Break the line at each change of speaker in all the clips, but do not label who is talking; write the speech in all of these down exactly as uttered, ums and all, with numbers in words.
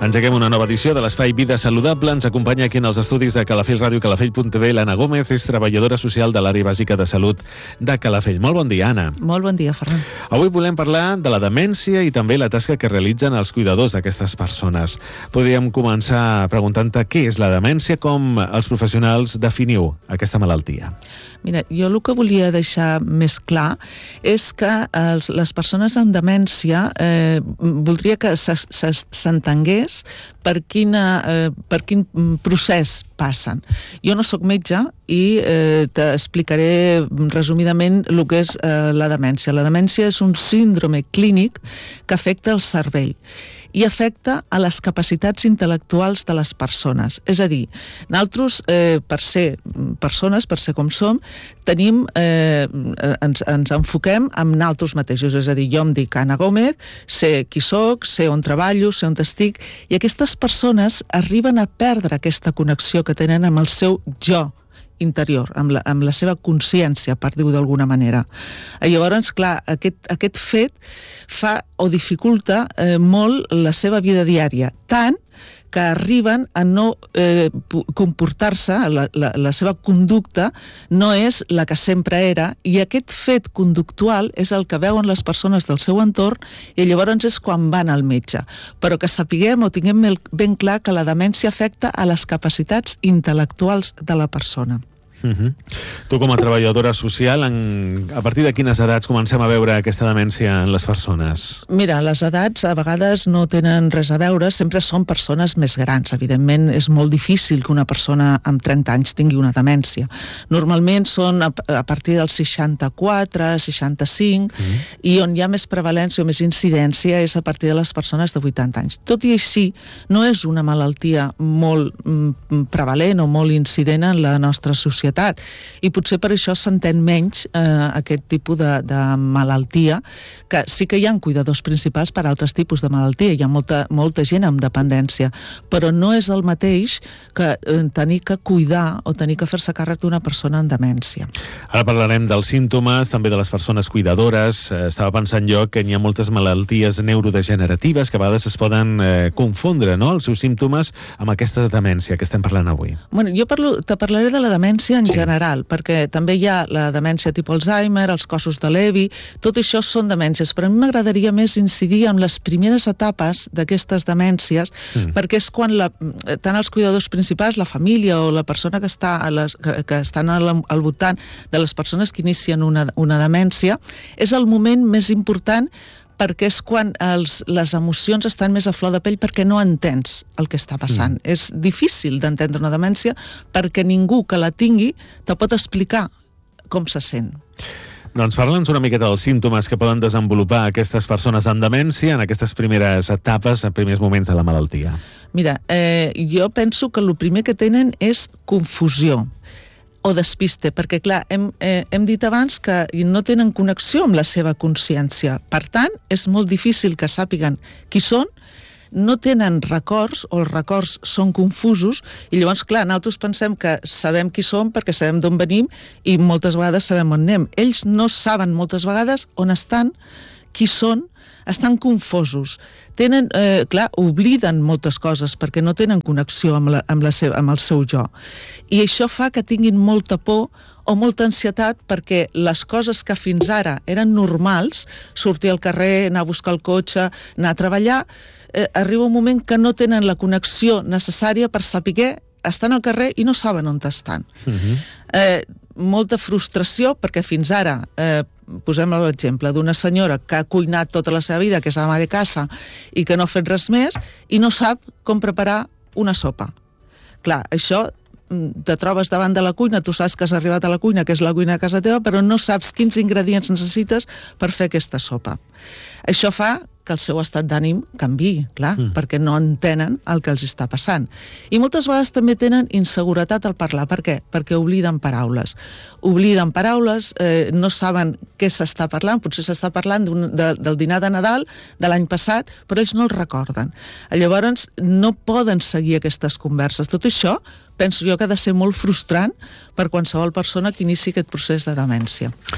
Engeguem una nova edició de l'Espai Vida Saludable. Ens acompanya aquí en els estudis de Calafell Ràdio, calafell punt tv, l'Anna Gómez, és treballadora social de l'àrea bàsica de salut de Calafell. Molt bon dia, Anna.
Molt bon dia, Ferran.
Avui volem parlar de la demència i també la tasca que realitzen els cuidadors d'aquestes persones. Podríem començar preguntant-te què és la demència, com els professionals definiu aquesta malaltia.
Mira, jo el que volia deixar més clar és que els, les persones amb demència eh, voldria que s'entengués per, quina, eh, per quin procés passen. Jo no sóc metge i eh, t'explicaré resumidament el que és eh, la demència. La demència és un síndrome clínic que afecta el cervell i afecta a les capacitats intel·lectuals de les persones. És a dir, nosaltres, eh, per ser persones, per ser com som, tenim, eh, ens, ens enfoquem en nosaltres mateixos. És a dir, jo em dic Anna Gómez, sé qui soc, sé on treballo, sé on estic, i aquestes persones arriben a perdre aquesta connexió que tenen amb el seu jo interior, amb la, amb la seva consciència, per dir-ho d'alguna manera. I llavors, clar, aquest, aquest fet fa o dificulta eh, molt la seva vida diària, tant que arriben a no eh, comportar-se, la, la, la seva conducta no és la que sempre era, i aquest fet conductual és el que veuen les persones del seu entorn i llavors és quan van al metge. Però que sapiguem o tinguem ben clar que la demència afecta a les capacitats intel·lectuals de la persona.
Uh-huh. Tu, com a treballadora social, en, a partir de quines edats comencem a veure aquesta demència en les persones?
Mira, les edats a vegades no tenen res a veure, sempre són persones més grans. Evidentment, és molt difícil que una persona amb trenta anys tingui una demència. Normalment són a, a partir dels seixanta-quatre, seixanta-cinc, uh-huh. i on hi ha més prevalència o més incidència és a partir de les persones de vuitanta anys. Tot i així, no és una malaltia molt mm, prevalent o molt incident en la nostra societat. I potser per això s'entén menys eh, aquest tipus de, de malaltia, que sí que hi ha cuidadors principals per a altres tipus de malaltia, hi ha molta, molta gent amb dependència, però no és el mateix que eh, tenir que cuidar o tenir que fer-se càrrec d'una persona amb demència.
Ara parlarem dels símptomes, també de les persones cuidadores. Eh, estava pensant jo que hi ha moltes malalties neurodegeneratives que a vegades es poden eh, confondre, no?, els seus símptomes amb aquesta demència que estem parlant avui.
Bueno, jo parlo, te parlaré de la demència en sí. general, perquè també hi ha la demència tipus Alzheimer, els cossos de Levi, tot això són demències, però a mi m'agradaria més incidir en les primeres etapes d'aquestes demències, mm. perquè és quan la, tant els cuidadors principals, la família o la persona que està a les, que, que estan al, al voltant de les persones que inicien una, una demència, és el moment més important perquè és quan els, les emocions estan més a flor de pell perquè no entens el que està passant. Mm. És difícil d'entendre una demència perquè ningú que la tingui te pot explicar com se sent.
Doncs parla'ns una miqueta dels símptomes que poden desenvolupar aquestes persones amb demència en aquestes primeres etapes, en primers moments de la malaltia.
Mira, eh, jo penso que el primer que tenen és confusió o despiste, perquè clar, hem, eh, hem dit abans que no tenen connexió amb la seva consciència. Per tant, és molt difícil que sàpiguen qui són, no tenen records, o els records són confusos, i llavors, clar, nosaltres pensem que sabem qui som perquè sabem d'on venim i moltes vegades sabem on anem. Ells no saben moltes vegades on estan, qui són, estan confosos. Tenen, eh, clar, obliden moltes coses perquè no tenen connexió amb, la, amb, la seva, amb el seu jo. I això fa que tinguin molta por o molta ansietat perquè les coses que fins ara eren normals, sortir al carrer, anar a buscar el cotxe, anar a treballar, eh, arriba un moment que no tenen la connexió necessària per saber estan al carrer i no saben on estan. Uh-huh. Eh, molta frustració perquè fins ara, eh, posem l'exemple d'una senyora que ha cuinat tota la seva vida, que és ama de casa i que no ha fet res més i no sap com preparar una sopa. Clar, això te trobes davant de la cuina, tu saps que has arribat a la cuina, que és la cuina a casa teva, però no saps quins ingredients necessites per fer aquesta sopa. Això fa que el seu estat d'ànim canviï, clar, mm. perquè no entenen el que els està passant. I moltes vegades també tenen inseguretat al parlar. Per què? Perquè obliden paraules. Obliden paraules, eh, no saben què s'està parlant, potser s'està parlant de, del dinar de Nadal de l'any passat, però ells no el recorden. Llavors no poden seguir aquestes converses. Tot això penso jo que ha de ser molt frustrant per qualsevol persona que inici aquest procés de demència.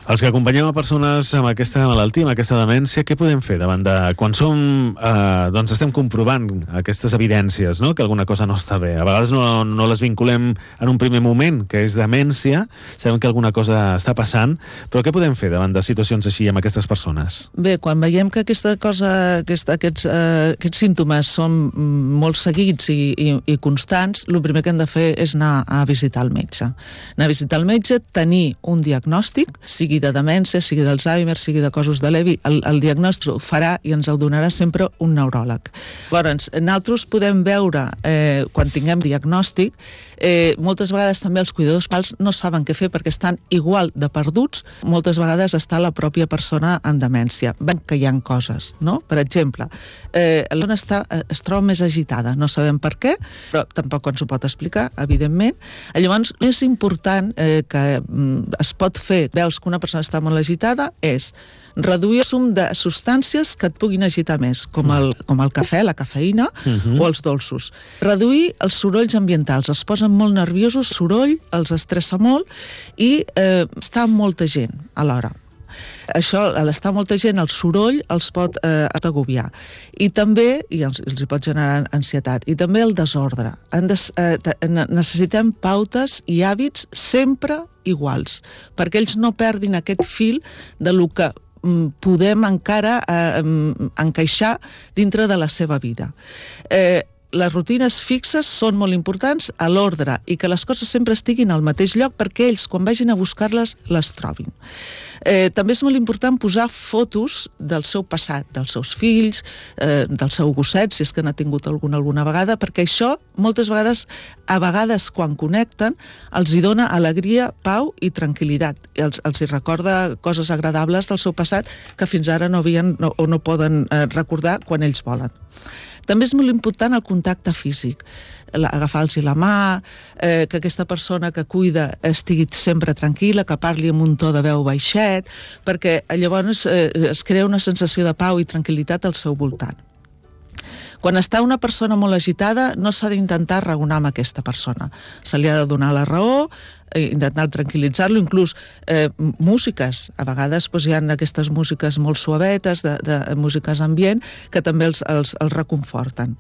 Els que acompanyem a persones amb aquesta malaltia, amb aquesta demència, què podem fer davant de... Quan som, eh, doncs estem comprovant aquestes evidències, no?, que alguna cosa no està bé. A vegades no, no les vinculem en un primer moment, que és demència, sabem que alguna cosa està passant, però què podem fer davant de situacions així amb aquestes persones?
Bé, quan veiem que aquesta cosa, aquesta, aquests, eh, aquests símptomes són molt seguits i, i, i constants, el primer que hem de fer és anar a visitar el metge. Anar a visitar el metge, tenir un diagnòstic, sigui de demència, sigui d'Alzheimer, sigui de cossos de Levi, el, el diagnòstic ho farà i ens el donarà sempre un neuròleg. Llavors, nosaltres podem veure, eh, quan tinguem diagnòstic, eh, moltes vegades també els cuidadors pals no saben què fer perquè estan igual de perduts, moltes vegades està la pròpia persona amb demència. Ven que hi ha coses, no? Per exemple, eh, la dona està, es troba més agitada, no sabem per què, però tampoc ens ho pot explicar, evidentment. Llavors, és important eh, que mm, es pot fer, veus que una persona està molt agitada, és reduir el consum de substàncies que et puguin agitar més, com el, com el cafè, la cafeïna, uh-huh. o els dolços. Reduir els sorolls ambientals. Es posen molt nerviosos, soroll, els estressa molt i eh, està molta gent alhora. Això, a l'estar molta gent, el soroll els pot eh, agobiar. I també, i els, els hi pot generar ansietat, i també el desordre. En des, eh, necessitem pautes i hàbits sempre iguals, perquè ells no perdin aquest fil de lo que mm, podem encara eh, encaixar dintre de la seva vida. Eh, les rutines fixes són molt importants a l'ordre i que les coses sempre estiguin al mateix lloc perquè ells, quan vagin a buscar-les, les trobin. Eh, també és molt important posar fotos del seu passat, dels seus fills, eh, del seu gosset, si és que n'ha tingut algun alguna vegada, perquè això, moltes vegades, a vegades, quan connecten, els hi dona alegria, pau i tranquil·litat. Els, els hi recorda coses agradables del seu passat que fins ara no havien no, o no poden eh, recordar quan ells volen. També és molt important el contacte físic, agafar-los la mà, eh, que aquesta persona que cuida estigui sempre tranquil·la, que parli amb un to de veu baixet, perquè llavors eh, es crea una sensació de pau i tranquil·litat al seu voltant. Quan està una persona molt agitada, no s'ha d'intentar raonar amb aquesta persona. Se li ha de donar la raó, intentar tranquil·litzar-lo, inclús eh, músiques. A vegades doncs, hi ha aquestes músiques molt suavetes, de, de músiques ambient, que també els, els, els reconforten.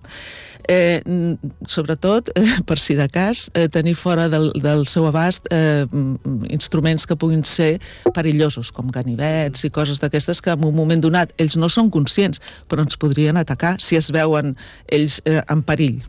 Eh, sobretot, eh, per si de cas, eh, tenir fora del, del seu abast eh, instruments que puguin ser perillosos, com ganivets i coses d'aquestes que en un moment donat ells no són conscients, però ens podrien atacar si es veuen ells eh, en perill.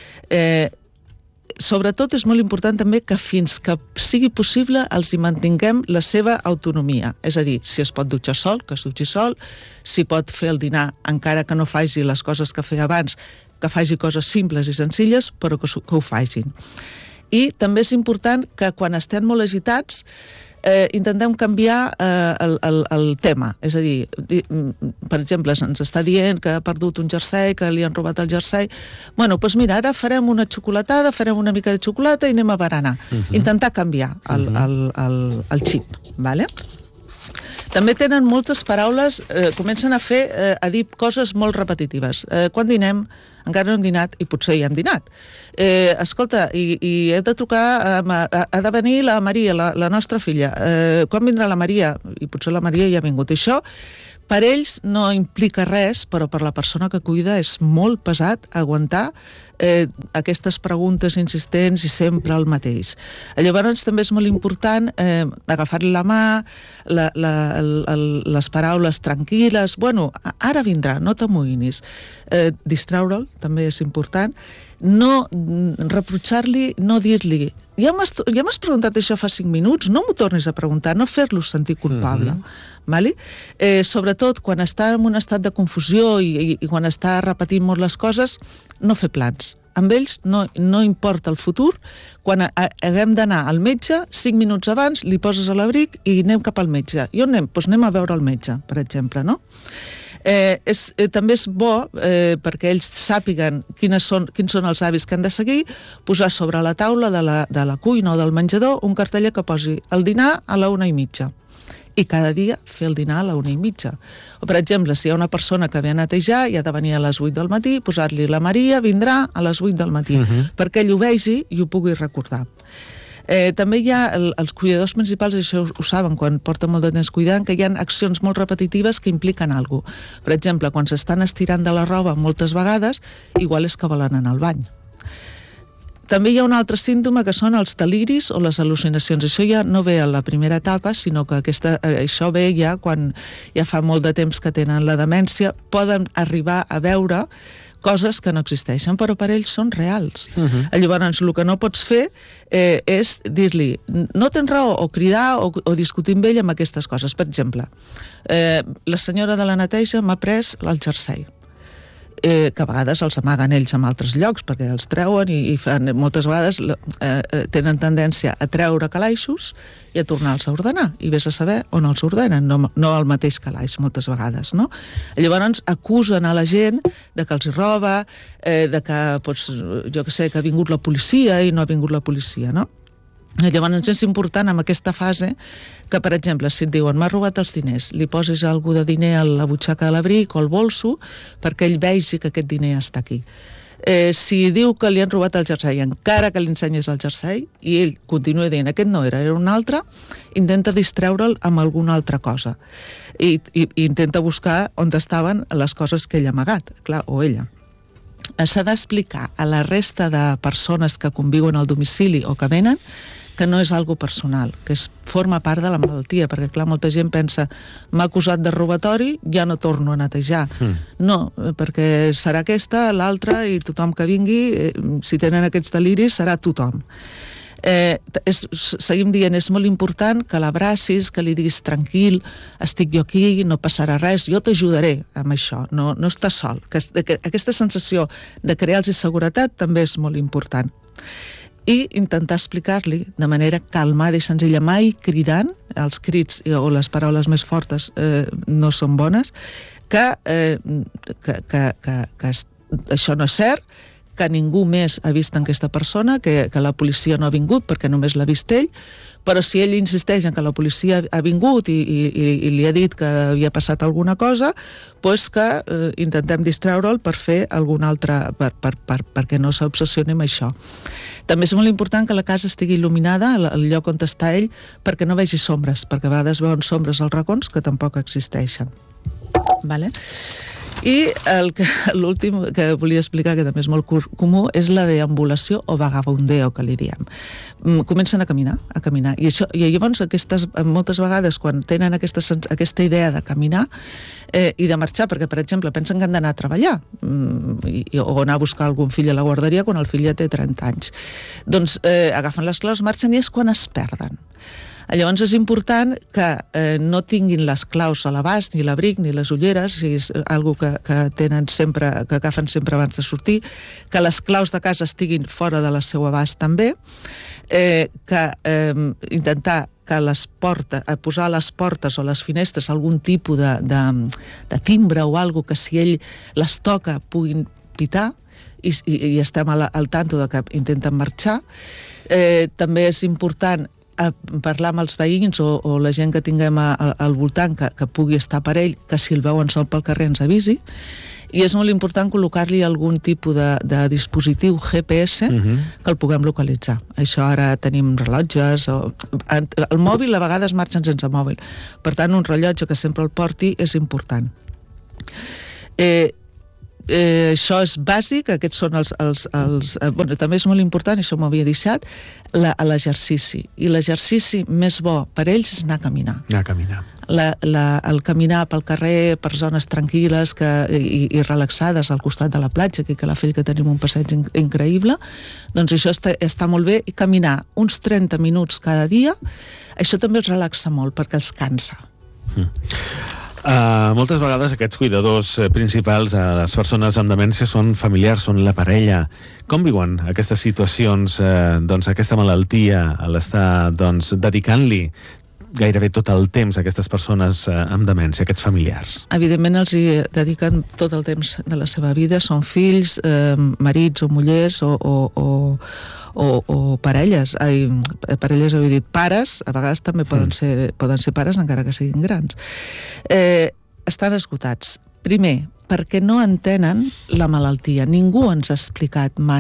Eh, Sobretot és molt important també que fins que sigui possible els hi mantinguem la seva autonomia. És a dir, si es pot dutxar sol, que es dutxi sol, si pot fer el dinar encara que no faci les coses que feia abans, que faci coses simples i senzilles, però que, que ho facin. I també és important que quan estem molt agitats eh, intentem canviar eh, el, el, el tema. És a dir, di, per exemple, ens està dient que ha perdut un jersei, que li han robat el jersei. Bueno, doncs mira, ara farem una xocolatada, farem una mica de xocolata i anem a berenar. Uh-huh. Intentar canviar el, el, el, el xip, vale? També tenen moltes paraules, eh, comencen a fer, eh, a dir coses molt repetitives. Eh, quan dinem, encara no hem dinat, i potser ja hem dinat. Eh, escolta, i, i he de trucar, a, a, ha de venir la Maria, la, la nostra filla. Eh, quan vindrà la Maria? I potser la Maria ja ha vingut. Això, per ells no implica res, però per la persona que cuida és molt pesat aguantar eh, aquestes preguntes insistents i sempre el mateix. Llavors també és molt important eh, agafar-li la mà, la, la, el, el, les paraules tranquil·les, bueno, ara vindrà, no t'amoïnis. Eh, distraure'l també és important. No reprotxar-li, no dir-li ja m'has, ja m'has preguntat això fa cinc minuts, no m'ho tornis a preguntar, no fer-lo sentir culpable. Mm-hmm. Vale? Eh, sobretot quan està en un estat de confusió i, i, i quan està repetint molt les coses, no fer plans. Amb ells no, no importa el futur. Quan a, a, haguem d'anar al metge, cinc minuts abans li poses a l'abric i anem cap al metge. I on anem? Doncs anem a veure el metge, per exemple, no? Eh, és, eh, també és bo eh, perquè ells sàpiguen quines són, quins són els hàbits que han de seguir, posar sobre la taula de la, de la cuina o del menjador un carteller que posi el dinar a la una i mitja i cada dia fer el dinar a la una i mitja. O, per exemple, si hi ha una persona que ve a netejar i ha de venir a les vuit del matí, posar-li la Maria vindrà a les vuit del matí, uh-huh. perquè ell ho vegi i ho pugui recordar. Eh, també hi ha el, els cuidadors principals, i això ho, ho saben quan porten molt de temps cuidant, que hi ha accions molt repetitives que impliquen alguna cosa. Per exemple, quan s'estan estirant de la roba moltes vegades, igual és que volen anar al bany. També hi ha un altre símptoma que són els deliris o les al·lucinacions. Això ja no ve a la primera etapa, sinó que aquesta, això ve ja quan ja fa molt de temps que tenen la demència, poden arribar a veure coses que no existeixen, però per ells són reals. Uh-huh. Llavors, el que no pots fer eh, és dir-li, no tens raó, o cridar o, o discutir amb ell amb aquestes coses. Per exemple, eh, la senyora de la neteja m'ha pres el jersei. Eh, que a vegades els amaguen ells en altres llocs perquè els treuen i, i fan, moltes vegades eh, tenen tendència a treure calaixos i a tornar-los a ordenar i vés a saber on els ordenen, no, no el mateix calaix moltes vegades, no? Llavors acusen a la gent de que els hi roba, eh, de que, doncs, jo que sé, que ha vingut la policia i no ha vingut la policia, no? Llavors és important en aquesta fase que, per exemple, si et diuen m'ha robat els diners, li posis algú de diner a la butxaca de l'abric o al bolso perquè ell vegi que aquest diner està aquí. Eh, si diu que li han robat el jersei, encara que li ensenyes el jersei, i ell continua dient aquest no era, era un altre, intenta distreure'l amb alguna altra cosa. I, i, i intenta buscar on estaven les coses que ell ha amagat, clar, o ella. S'ha d'explicar a la resta de persones que conviuen al domicili o que venen que no és algo personal, que és, forma part de la malaltia, perquè clar, molta gent pensa m'ha acusat de robatori, ja no torno a netejar. Mm. No, perquè serà aquesta, l'altra, i tothom que vingui, eh, si tenen aquests deliris, serà tothom. Eh, és, seguim dient, és molt important que l'abracis, que li diguis tranquil, estic jo aquí, no passarà res, jo t'ajudaré amb això, no, no estàs sol. Que, que, aquesta sensació de crear-los seguretat també és molt important. I intentar explicar-li de manera calmada i senzilla, mai cridant, els crits o les paraules més fortes eh, no són bones, que, eh, que, que, que, que això no és cert, que ningú més ha vist en aquesta persona, que, que la policia no ha vingut perquè només l'ha vist ell, però si ell insisteix en que la policia ha vingut i, i, i li ha dit que havia passat alguna cosa, doncs que eh, intentem distreure'l per fer alguna altra, per, per, per, perquè no s'obsessioni amb això. També és molt important que la casa estigui il·luminada, el lloc on està ell, perquè no vegi sombres, perquè a vegades veuen sombres als racons que tampoc existeixen. Vale? I l'últim que volia explicar, que també és molt comú, és la deambulació o vagabundeo, que li diem. Comencen a caminar, a caminar. I, això, i llavors, aquestes, moltes vegades, quan tenen aquesta, aquesta idea de caminar eh, i de marxar, perquè, per exemple, pensen que han d'anar a treballar i, o anar a buscar algun fill a la guarderia quan el fill ja té trenta anys. Doncs eh, agafen les claus, marxen i és quan es perden. Llavors és important que eh, no tinguin les claus a l'abast, ni l'abric, ni les ulleres, si és algo que, que tenen sempre, que agafen sempre abans de sortir, que les claus de casa estiguin fora de la seva abast també, eh, que eh, intentar que les portes, a posar a les portes o les finestres algun tipus de, de, de timbre o algo que si ell les toca puguin pitar, i, i, i estem al, al tanto de que intenten marxar. Eh, també és important a parlar amb els veïns o, o la gent que tinguem a, a, al voltant que, que pugui estar per ell, que si el veuen sol pel carrer ens avisi. I és molt important col·locar-li algun tipus de, de dispositiu G P S uh-huh. que el puguem localitzar. Això ara tenim rellotges, o, el mòbil a vegades marxen sense mòbil, per tant un rellotge que sempre el porti és important. Eh, Eh, això és bàsic, aquests són els... els, els eh, bueno, també és molt important, això m'ho havia deixat, l'exercici. I l'exercici més bo per ells és anar a caminar.
Anar a caminar.
La, la, el caminar pel carrer, per zones tranquil·les que, i, i relaxades al costat de la platja, aquí a Calafell que tenim un passeig in, increïble, doncs això està, està molt bé. I caminar uns trenta minuts cada dia, això també els relaxa molt perquè els cansa.
Mm. Uh, moltes vegades aquests cuidadors eh, principals a les persones amb demència són familiars, són la parella. Com viuen aquestes situacions, eh, doncs aquesta malaltia, a l'estar doncs, dedicant-li gairebé tot el temps a aquestes persones eh, amb demència, aquests familiars?
Evidentment els hi dediquen tot el temps de la seva vida, són fills, eh, marits o mullers o, o, o, o, o parelles, ai, parelles heu dit pares, a vegades també poden ser, poden ser pares encara que siguin grans. Eh, estan esgotats. Primer, perquè no entenen la malaltia. Ningú ens ha explicat mai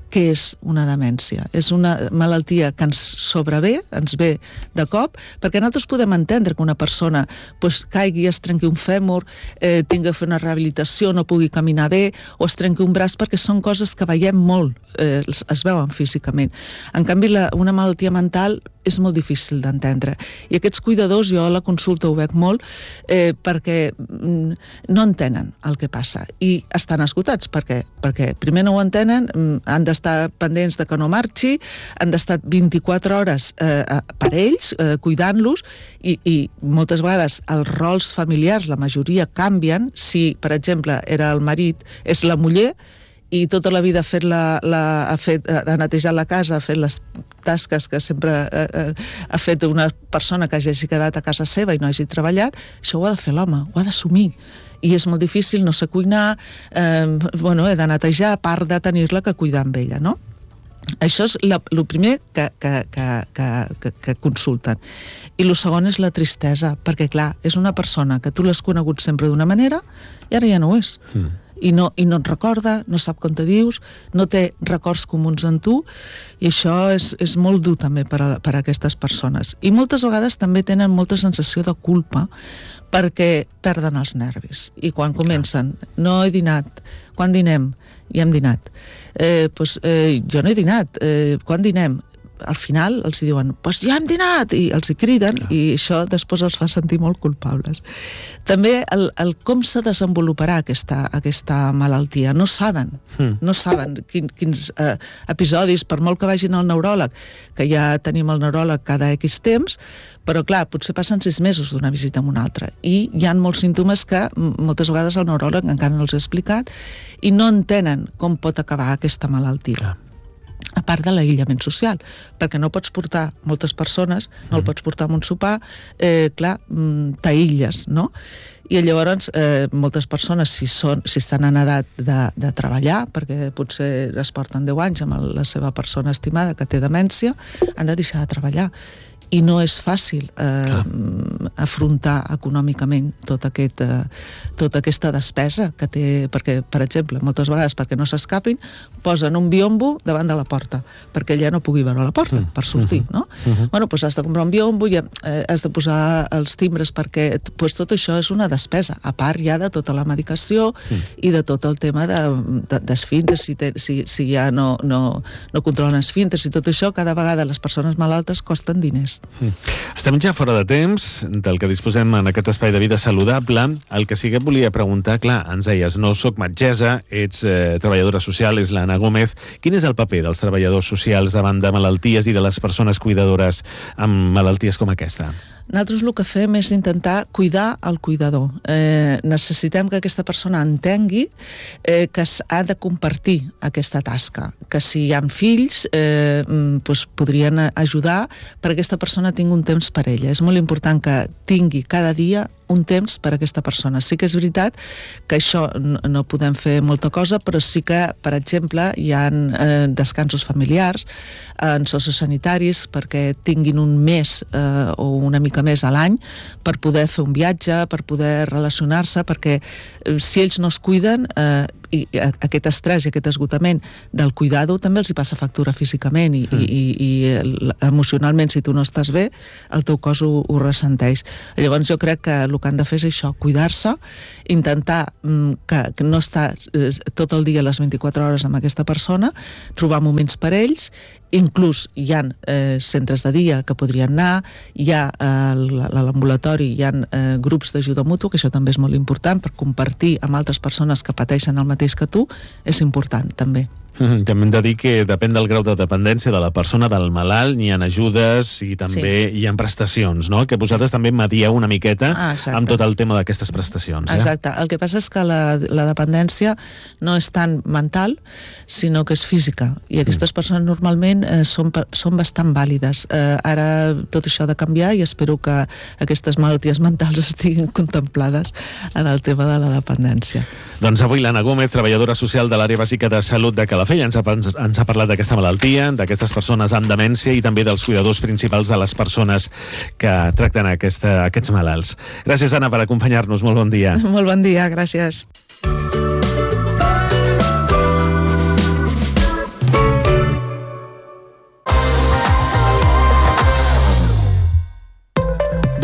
què és una demència. És una malaltia que ens sobrevé, ens ve de cop, perquè nosaltres podem entendre que una persona pues, caigui, es trenqui un fèmur, eh, tingui que fer una rehabilitació, no pugui caminar bé, o es trenqui un braç, perquè són coses que veiem molt, eh, es, es veuen físicament. En canvi, la, una malaltia mental és molt difícil d'entendre. I aquests cuidadors, jo a la consulta ho veig molt, eh, perquè mm, no entenen el que passa. I estan esgotats. Per què? Perquè primer no ho entenen, han d'estar pendents de que no marxi, han d'estar vint-i-quatre hores eh, per ells, eh, cuidant-los, i, i moltes vegades els rols familiars, la majoria, canvien. Si, per exemple, era el marit, és la muller, i tota la vida ha fet la, la, ha, fet, ha netejat la casa, ha fet les tasques que sempre eh, eh, ha fet una persona que hagi quedat a casa seva i no hagi treballat, això ho ha de fer l'home, ho ha d'assumir. I és molt difícil, no sé cuinar, eh, bueno, he de netejar, a part de tenir-la que cuidar amb ella, no? Això és el primer que, que, que, que, que consulten. I el segon és la tristesa, perquè, clar, és una persona que tu l'has conegut sempre d'una manera i ara ja no ho és. Mm. I no, i no et recorda, no sap com te dius, no té records comuns en tu, i això és, és molt dur també per a, per a aquestes persones. I moltes vegades també tenen molta sensació de culpa perquè perden els nervis. I quan comencen, no he dinat, quan dinem? Ja hem dinat. Eh, doncs, eh, jo no he dinat, eh, quan dinem? Al final els diuen, pues ja hem dinat, i els hi criden, clar. I això després els fa sentir molt culpables. També el, el com se desenvoluparà aquesta, aquesta malaltia. No saben, mm. no saben quin, quins eh, episodis, per molt que vagin al neuròleg, que ja tenim el neuròleg cada X temps, però clar, potser passen sis mesos d'una visita a una altra. I hi ha molts símptomes que moltes vegades el neuròleg encara no els ha explicat i no entenen com pot acabar aquesta malaltia. Clar. A part de l'aïllament social, perquè no pots portar moltes persones, no el pots portar a un sopar, eh, clar, t'aïlles, no? I llavors eh, moltes persones, si, són, si estan en edat de, de treballar, perquè potser es porten deu anys amb la seva persona estimada que té demència, han de deixar de treballar. I no és fàcil eh, afrontar econòmicament tot aquest, eh, tota aquesta despesa que té, perquè, per exemple, moltes vegades perquè no s'escapin, posen un biombo davant de la porta, perquè ella no pugui veure la porta per sortir, no? Uh-huh. Bueno, doncs has de comprar un biombo, i eh, has de posar els timbres, perquè pues, tot això és una despesa, a part ja de tota la medicació uh-huh. i de tot el tema d'esfínter, de, de, si, si ja no, no, no controlen esfínter, i tot això, cada vegada les persones malaltes costen diners.
Estem ja fora de temps del que disposem en aquest espai de vida saludable. El que sí que et volia preguntar, clar, ens deies, no soc metgessa, ets eh, treballadora social, és l'Anna Gómez. Quin és el paper dels treballadors socials davant de malalties i de les persones cuidadores amb malalties com aquesta?
Nosaltres el que fem és intentar cuidar el cuidador. Eh, necessitem que aquesta persona entengui eh, que ha de compartir aquesta tasca, que si hi ha fills eh, doncs podrien ajudar perquè aquesta persona tingui un temps per ella. És molt important que tingui cada dia un temps per a aquesta persona. Sí que és veritat que això no, no podem fer molta cosa, però sí que, per exemple, hi ha eh, descansos familiars, en sociosanitaris, perquè tinguin un mes eh, o una mica més a l'any per poder fer un viatge, per poder relacionar-se, perquè eh, si ells no es cuiden, eh, i aquest estrès i aquest esgotament del cuidado també els hi passa factura físicament i, mm. i, i emocionalment, si tu no estàs bé, el teu cos ho, ho ressenteix. Llavors jo crec que el que han de fer és això, cuidar-se, intentar mm, que, que no estar eh, tot el dia a les vint-i-quatre hores amb aquesta persona, trobar moments per ells, inclús hi ha eh, centres de dia que podrien anar, hi ha eh, a l'ambulatori, hi ha eh, grups d'ajuda mútua, que això també és molt important, per compartir amb altres persones que pateixen el mateix que tu, és important també.
Mm-hmm. També hem de dir que depèn del grau de dependència de la persona, del malalt, n'hi ha ajudes i també sí. hi ha prestacions, no? Que vosaltres sí. també medieu una miqueta ah, amb tot el tema d'aquestes prestacions. Eh?
Exacte. El que passa és que la, la dependència no és tant mental, sinó que és física. I aquestes mm. persones normalment eh, són, són bastant vàlides. Eh, ara tot això ha de canviar i espero que aquestes malalties mentals estiguin contemplades en el tema de la dependència.
Doncs avui l'Anna Gómez, treballadora social de l'àrea bàsica de salut de Calafell, ens ha, ens ha parlat d'aquesta malaltia, d'aquestes persones amb demència i també dels cuidadors principals de les persones que tracten aquesta, aquests malalts. Gràcies, Anna, per acompanyar-nos. Molt bon dia.
Molt bon dia, gràcies.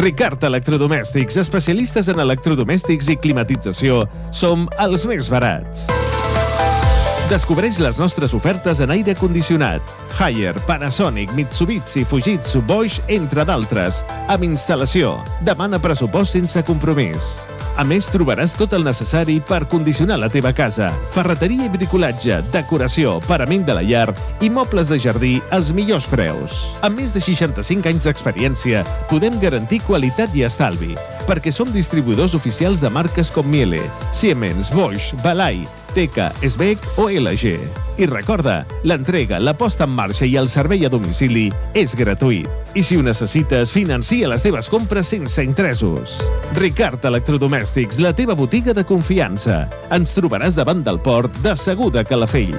Ricard Electrodomèstics, especialistes en electrodomèstics i climatització. Som els més barats. Descobreix les nostres ofertes en aire condicionat. Haier, Panasonic, Mitsubishi, Fujitsu, Bosch, entre d'altres. Amb instal·lació. Demana pressupost sense compromís. A més, trobaràs tot el necessari per condicionar la teva casa. Ferreteria i bricolatge, decoració, parament de la llar i mobles de jardí als millors preus. Amb més de seixanta-cinc anys d'experiència, podem garantir qualitat i estalvi, perquè som distribuïdors oficials de marques com Miele, Siemens, Bosch, Balay, Teka, Sbec o L G. I recorda, l'entrega, la posta en marxa i el servei a domicili és gratuït. I si ho necessites, financia les teves compres sense interessos. Ricard Electrodomèstics, la teva botiga de confiança. Ens trobaràs davant del port de Seguda Calafell.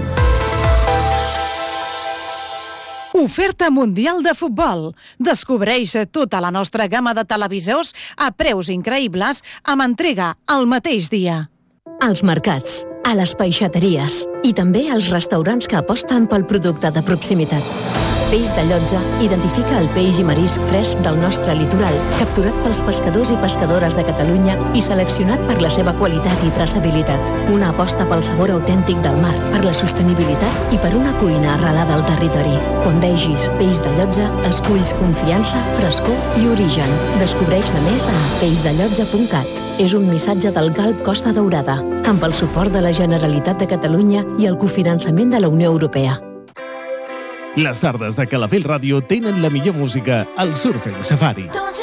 Oferta mundial de futbol. Descobreix tota la nostra gamma de televisors a preus increïbles amb entrega al mateix dia.
Als mercats, a les peixateries i també als restaurants que aposten pel producte de proximitat. Peix de Llotja identifica el peix i marisc fresc del nostre litoral, capturat pels pescadors i pescadores de Catalunya i seleccionat per la seva qualitat i traçabilitat. Una aposta pel sabor autèntic del mar, per la sostenibilitat i per una cuina arrelada al territori. Quan vegis Peix de Llotja, esculls confiança, frescor i origen. Descobreix-ne més a peix de llotja punt cat. És un missatge del Galp Costa Daurada, amb el suport de la Generalitat de Catalunya i el cofinançament de la Unió Europea.
Les tardes de Calafell Ràdio tenen la millor música al Surfing Safari.